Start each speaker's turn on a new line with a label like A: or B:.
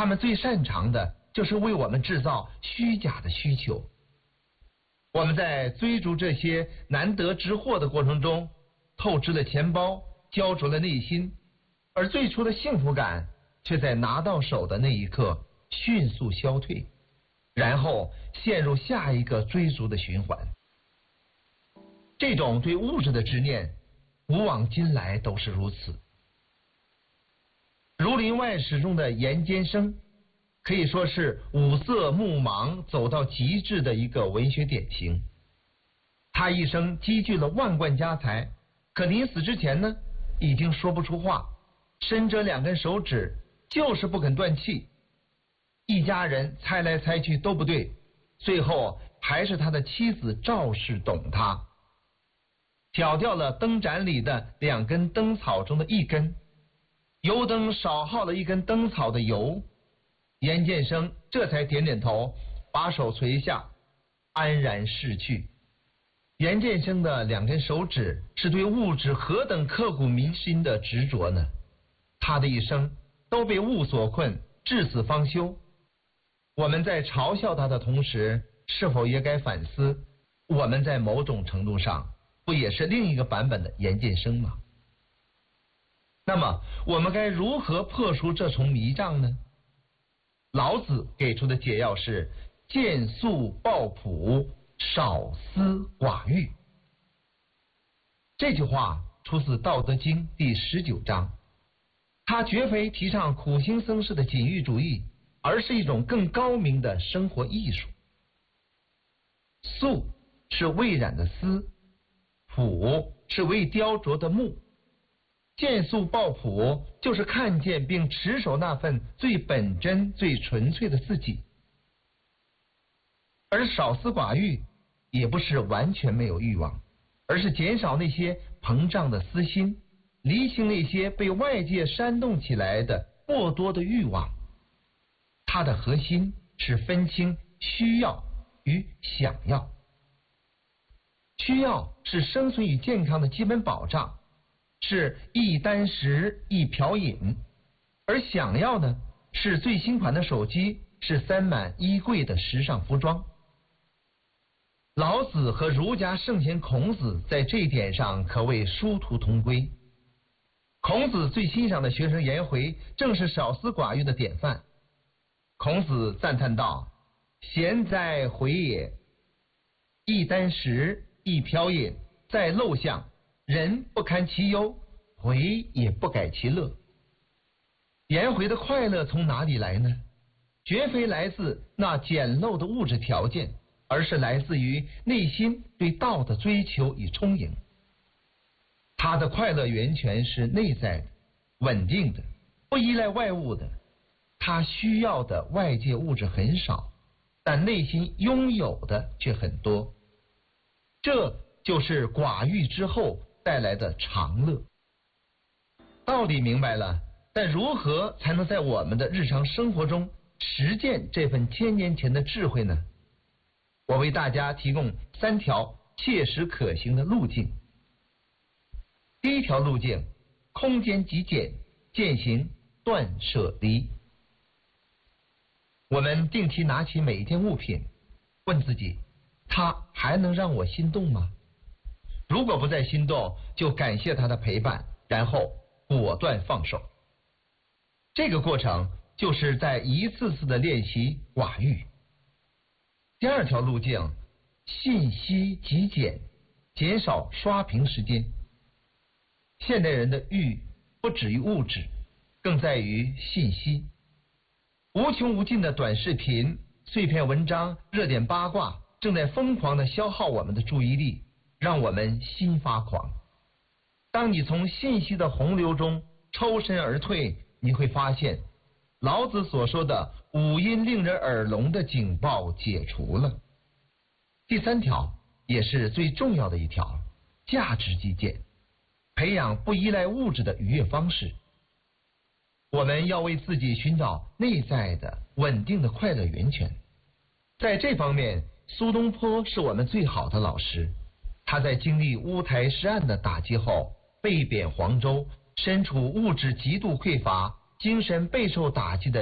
A: 他们最擅长的就是为我们制造虚假的需求。我们在追逐这些难得之货的过程中，透支了钱包，焦灼了内心，而最初的幸福感却在拿到手的那一刻迅速消退，然后陷入下一个追逐的循环。这种对物质的执念，古往今来都是如此。《儒林外史》中的颜监生可以说是五色目盲走到极致的一个文学典型。他一生积聚了万贯家财，可临死之前呢，已经说不出话，伸着2根手指，就是不肯断气。一家人猜来猜去都不对，最后还是他的妻子赵氏懂他，挑掉了灯盏里的2根灯草中的1根，油灯少耗了1根灯草的油。颜监生这才点点头，把手垂下，安然逝去。颜监生的2根手指是对物质何等刻骨铭心的执着呢？他的一生都被物所困，至死方休。我们在嘲笑他的同时，是否也该反思，我们在某种程度上不也是另一个版本的颜监生吗？那么我们该如何破除这重迷障呢？老子给出的解药是见素抱朴，少思寡欲。这句话出自《道德经》第19章，他绝非提倡苦行僧式的禁欲主义，而是一种更高明的生活艺术。素是未染的丝，朴是未雕琢的木。见素抱朴就是看见并持守那份最本真最纯粹的自己。而少思寡欲也不是完全没有欲望，而是减少那些膨胀的私心，厘清那些被外界煽动起来的过多的欲望。它的核心是分清需要与想要。需要是生存与健康的基本保障，是一箪食一瓢饮，而想要呢，是最新款的手机，是塞满衣柜的时尚服装。老子和儒家圣贤孔子在这一点上可谓殊途同归。孔子最欣赏的学生颜回正是少思寡欲的典范。孔子赞叹道：贤哉回也！一箪食一瓢饮，在陋巷，人不堪其忧，回也不改其乐。颜回的快乐从哪里来呢？绝非来自那简陋的物质条件，而是来自于内心对道的追求与充盈。他的快乐源泉是内在的、稳定的，不依赖外物的。他需要的外界物质很少，但内心拥有的却很多。这就是寡欲之后带来的长乐。道理明白了，但如何才能在我们的日常生活中实践这份千年前的智慧呢？我为大家提供3条切实可行的路径。第一条路径，空间极简，践行断舍离。我们定期拿起每一件物品，问自己，它还能让我心动吗？如果不再心动，就感谢它的陪伴，然后果断放手。这个过程就是在一次次的练习寡欲。第二条路径，信息极简，减少刷屏时间。现代人的欲不止于物质，更在于信息。无穷无尽的短视频、碎片文章、热点八卦正在疯狂地消耗我们的注意力，让我们心发狂。当你从信息的洪流中抽身而退，你会发现老子所说的五音令人耳聋的警报解除了。第3条也是最重要的一条，价值极简，培养不依赖物质的愉悦方式。我们要为自己寻找内在的稳定的快乐源泉。在这方面，苏东坡是我们最好的老师。他在经历乌台诗案的打击后，被贬黄州，身处物质极度匮乏、精神备受打击的